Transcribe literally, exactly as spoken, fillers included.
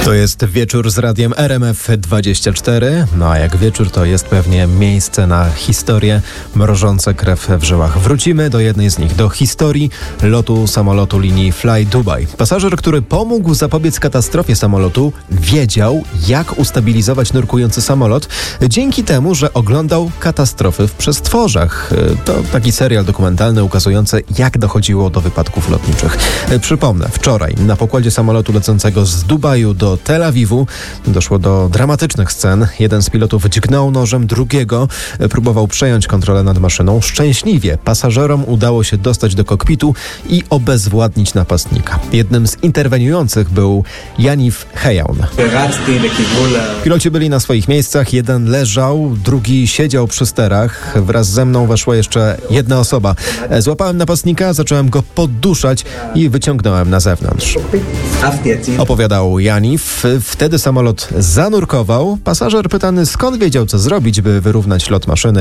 To jest wieczór z radiem R M F dwadzieścia cztery. No a jak wieczór, to jest pewnie miejsce na historię, mrożące krew w żyłach. Wrócimy do jednej z nich, do historii lotu samolotu linii Fly Dubai. Pasażer, który pomógł zapobiec katastrofie samolotu, wiedział, jak ustabilizować nurkujący samolot dzięki temu, że oglądał katastrofy w przestworzach. To taki serial dokumentalny ukazujący, jak dochodziło do wypadków lotniczych. Przypomnę, wczoraj na pokładzie samolotu lecącego z Dubaju do Tel Awiwu doszło do dramatycznych scen. Jeden z pilotów dźgnął nożem drugiego, próbował przejąć kontrolę nad maszyną. Szczęśliwie pasażerom udało się dostać do kokpitu i obezwładnić napastnika. Jednym z interweniujących był Yaniv Hejaun. Piloci byli na swoich miejscach, jeden leżał, drugi siedział przy sterach. Wraz ze mną weszła jeszcze jedna osoba. Złapałem napastnika, zacząłem go podduszać i wyciągnąłem na zewnątrz. Opowiadał Yaniv. Wtedy samolot zanurkował. Pasażer pytany, skąd wiedział, co zrobić, by wyrównać lot maszyny,